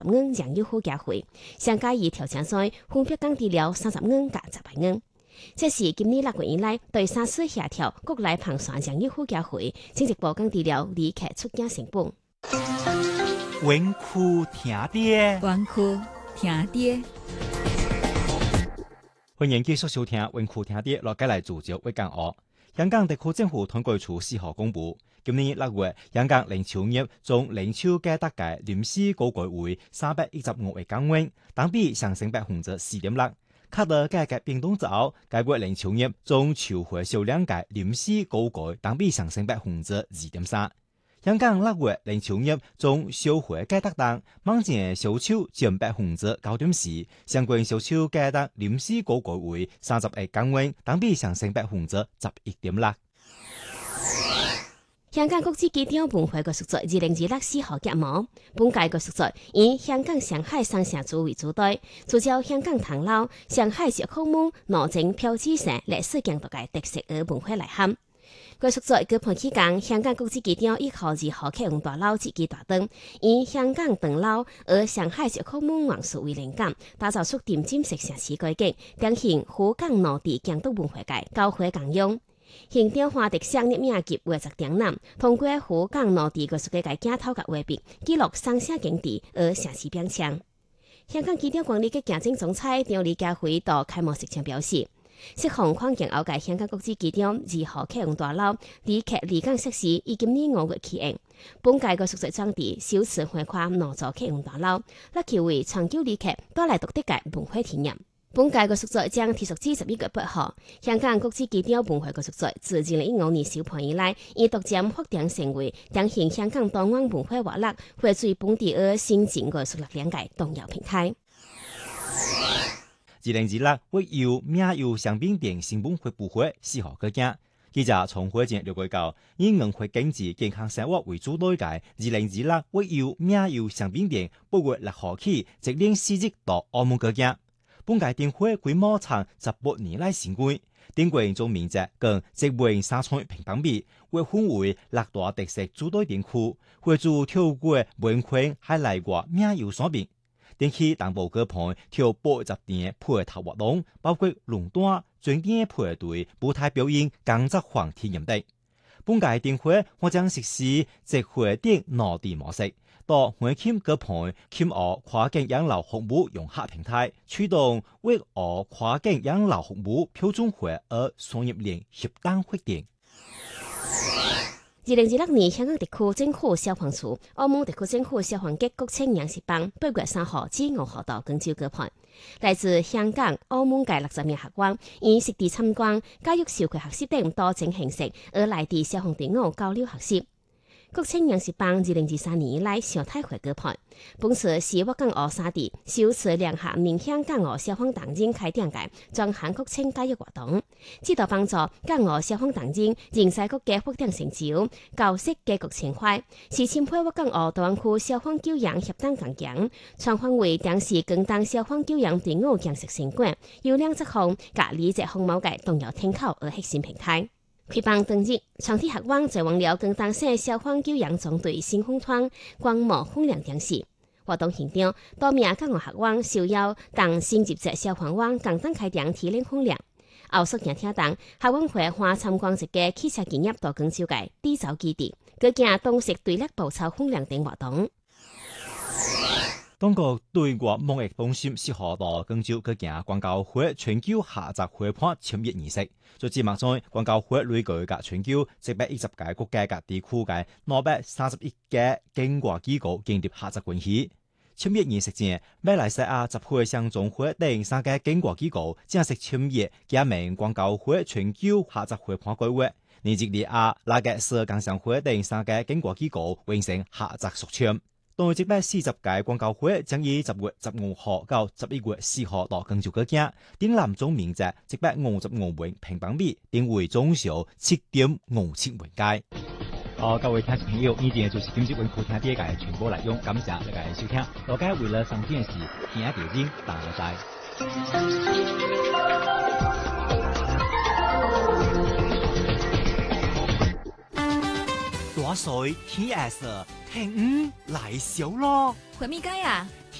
元讓友好價會，上屆以調整賽分別降低了30元加18元。這是今年6月以來對3次協調國內旁線讓友好價會，正式降低了旅客出境成本。 溫酷聽爹， 溫酷聽爹。 歡迎繼續收聽溫酷聽爹，落街來聚焦為講學。香港特區政府統計處4號公布，今年6月香港零售業總零售價值嘅臨時高改為315億港元，同比上升4.6%。卡到價格變動之後，該國零售業總籌貨銷量嘅臨時高改同比上升2.3%。香港6月零售業總銷貨價值當目前銷售佔9.4%，相關銷售價值臨時高改為30億港元，同比上升11.6%。 香港國際機場本會個屬在2026 4號揭幕，本屆個屬在以香港上海雙城組為主題，聚焦香港唐樓、上海石孔門、羅靖標誌性歷史建築嘅特色而本會內涵。個屬在舉辦期間，香港國際機場1號2號啟用大樓設計大燈，以香港唐樓而上海石孔門元素為靈感，打造出點睛式城市改革，彰顯滬港兩地建築文化嘅交匯共用。現代化特色入名及畫作展覽，通過滬港兩地個屬嘅鏡頭及畫筆，記錄雙城景致而城市變遷。香港機場管理局行政總裁張李家輝到開幕式前表示，適逢環境後嘅香港國際機場2號啟用大樓，旅客離港設施以今年5月啟用。本屆個屬在場地首次橫跨兩座啟用大樓，力求為長久旅客帶來獨特嘅文化體驗。本屆個屬在將提速至11月8號，香港國際機場本會個屬在自2015年首盤以來，已逐漸發展成為彰顯香港多元文化活力、匯聚本地而先進藝術力量嘅重要平台。 2026會由名譽香檳店新聞發佈會4號舉行，記者從會前了解到，以農會經濟健康生活為主導嘅2026會由名譽香檳店8月6號起直連4日到澳門舉行。本屆店會規模創18年來新貴，店櫃總面積共1.3平方米，會分為6大特色主題店區，會做跳過門框海內外名譽商品。店區同步舉辦跳80點配套活動，包括龍端、專業配對、舞台表演、工作坊體驗等。本屆店會或將實施直會店內地模式。到會傾舉辦金澳跨境養老服務融合平台，驅動粵澳跨境養老服務標準化而商業鏈協同發展。 2026年香港特區政府消防處、澳門特區政府消防局國慶營事班8月3號至5號到廣州舉辦，來自香港、澳門嘅60名學員以實地參觀、教育授課學習等多種形式而來地消防隊伍交流學習。國慶營事班2023年以來常態化舉辦，本次是粵港澳三地首次聯合面向港澳消防隊員開展嘅專項國慶教育活動，指導幫助港澳消防隊員認識國家發展成就、教識家國情懷，是參與粵港澳大灣區消防救援協同強強，全方位展示更當消防救援隊伍建設成果、優良作風、隔離這項目嘅重要參考而核心平台。開辦當日，全體學員在往了更當省消防救援總隊新風團光幕訓練展示。活動現場，多名港澳學員受邀當新入職消防員簡單開展體驗訓練。後續營聽當學員會話參觀一個汽車經驗到廣州嘅地造基地，舉行東石對立步操訓練等活動。 當局對外貿易中心4號到廣州舉行廣交會全球下集會盤簽約儀式，在節目中廣交會累計嘅全球110個國家及地區嘅231個經國機構建立合作關係。簽約儀式前，馬來西亞集會商總會等3個經國機構正式簽約加盟廣交會全球下集會盤計劃。尼日利亞、拉格斯工商會等3個經國機構完成合作續簽。到140個廣交會將於10月15號到11月4號到廣州舉行，展覽總面積155萬平方米，定位總數7.57萬間。各位聽眾朋友，呢啲就是今朝溫酷聽爹嘅全部內容，感謝大家收聽。大家為了上電視聽電影，大家大水天 S 聽來小咯， 回咪街啊！